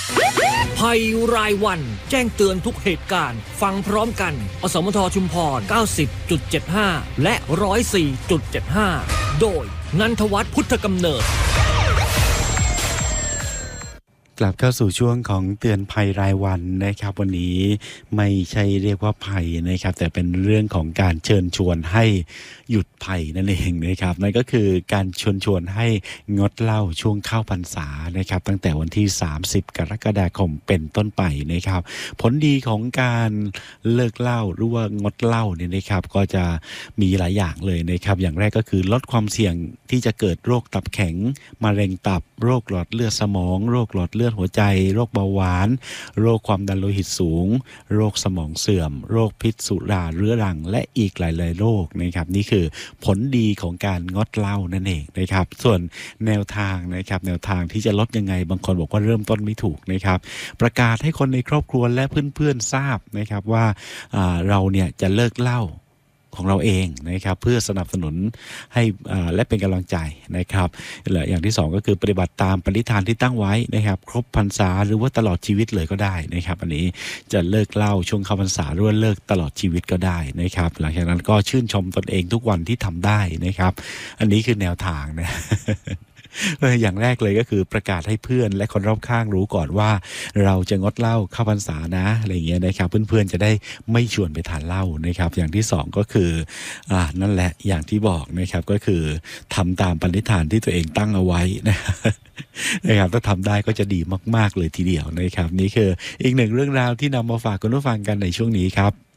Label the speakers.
Speaker 1: ภัยรายวันแจ้งเตือนทุกเหตุการณ์ฟังพร้อมกันอสมทชุมพร 90.75 และ 104.75 โดยนันทวัฒน์พุทธกำเนิด
Speaker 2: กลับเข้าสู่ช่วงของเตือนภัยรายวันนะครับวันนี้ไม่ใช่เรียกว่าภัยนะครับแต่เป็นเรื่องของการเชิญชวนให้หยุดภัยนั่นเองนะครับนั่นก็คือการชวนให้งดเหล้าช่วงเข้าพรรษานะครับตั้งแต่วันที่30กรกฎาคมเป็นต้นไปนะครับผลดีของการเลิกเหล้าหรือว่างดเหล้าเนี่ยนะครับก็จะมีหลายอย่างเลยนะครับอย่างแรกก็คือลดความเสี่ยงที่จะเกิดโรคตับแข็งมะเร็งตับโรคหลอดเลือดสมองโรคหลอดเลือดหัวใจโรคเบาหวานโรคความดันโลหิตสูงโรคสมองเสื่อมโรคพิษสุราเรื้อรังและอีกหลายๆโรคนะครับนี่คือผลดีของการงดเหล้านั่นเองนะครับส่วนแนวทางนะครับแนวทางที่จะลดยังไงบางคนบอกว่าเริ่มต้นไม่ถูกนะครับประกาศให้คนในครอบครัวและเพื่อนๆทราบนะครับว่าเราเนี่ยจะเลิกเหล้าของเราเองนะครับเพื่อสนับสนุนให้และเป็นกำลังใจนะครับและอย่างที่สองก็คือปฏิบัติตามปณิธานที่ตั้งไว้นะครับครบพรรษาหรือว่าตลอดชีวิตเลยก็ได้นะครับอันนี้จะเลิกเหล้าช่วงเข้าพรรษาหรือว่าเลิกตลอดชีวิตก็ได้นะครับหลังจากนั้นก็ชื่นชมตนเองทุกวันที่ทำได้นะครับอันนี้คือแนวทางนะ อย่างแรกเลยก็คือประกาศให้เพื่อนและคนรอบข้างรู้ก่อนว่าเราจะงดเหล้าเข้าพรรษานะอะไรอย่างเงี้ยนะครับเพื่อนๆจะได้ไม่ชวนไปทานเหล้านะครับอย่างที่สองก็คือนั่นแหละอย่างที่บอกนะครับก็คือทำตามปณิธานที่ตัวเองตั้งเอาไว้นะครับถ้าทำได้ก็จะดีมากๆเลยทีเดียวนะครับนี่คืออีกหนึ่งเรื่องราวที่นำมาฝากคุณผู้ฟังกันในช่วงนี้ครับ